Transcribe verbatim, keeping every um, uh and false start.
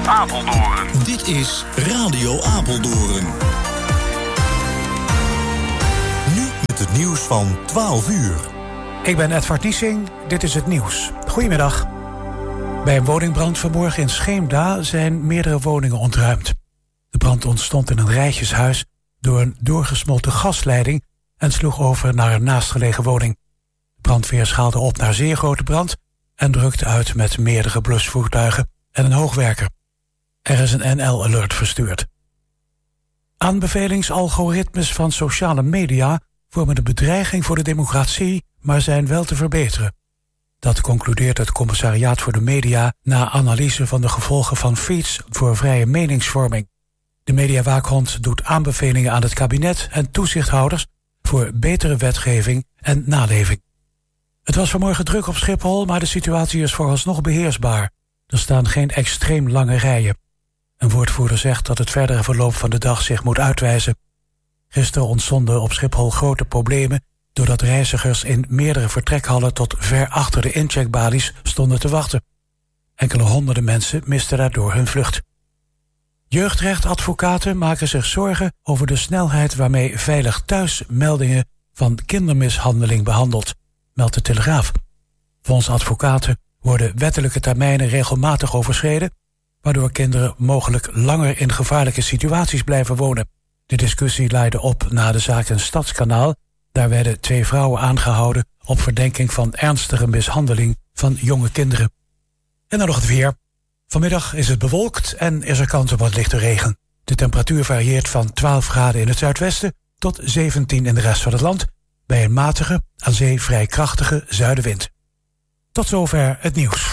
Apeldoorn. Dit is Radio Apeldoorn. Nu met het nieuws van twaalf uur. Ik ben Edvard Niesing, dit is het nieuws. Goedemiddag. Bij een woningbrand vanmorgen in Scheemda zijn meerdere woningen ontruimd. De brand ontstond in een rijtjeshuis door een doorgesmolten gasleiding en sloeg over naar een naastgelegen woning. De brandweer schaalde op naar zeer grote brand en drukte uit met meerdere blusvoertuigen en een hoogwerker. Er is een N L-alert verstuurd. Aanbevelingsalgoritmes van sociale media vormen een bedreiging voor de democratie, maar zijn wel te verbeteren. Dat concludeert het Commissariaat voor de Media na analyse van de gevolgen van feeds voor vrije meningsvorming. De Mediawaakhond doet aanbevelingen aan het kabinet en toezichthouders voor betere wetgeving en naleving. Het was vanmorgen druk op Schiphol, maar de situatie is vooralsnog beheersbaar. Er staan geen extreem lange rijen. Een woordvoerder zegt dat het verdere verloop van de dag zich moet uitwijzen. Gisteren ontstonden op Schiphol grote problemen doordat reizigers in meerdere vertrekhallen tot ver achter de incheckbalies stonden te wachten. Enkele honderden mensen misten daardoor hun vlucht. Jeugdrechtadvocaten maken zich zorgen over de snelheid waarmee Veilig Thuis meldingen van kindermishandeling behandelt, meldt de Telegraaf. Volgens advocaten worden wettelijke termijnen regelmatig overschreden, waardoor kinderen mogelijk langer in gevaarlijke situaties blijven wonen. De discussie leidde op na de zaak in Stadskanaal. Daar werden twee vrouwen aangehouden op verdenking van ernstige mishandeling van jonge kinderen. En dan nog het weer. Vanmiddag is het bewolkt en is er kans op wat lichte regen. De temperatuur varieert van twaalf graden in het zuidwesten tot zeventien in de rest van het land, bij een matige, aan zee vrij krachtige zuidenwind. Tot zover het nieuws.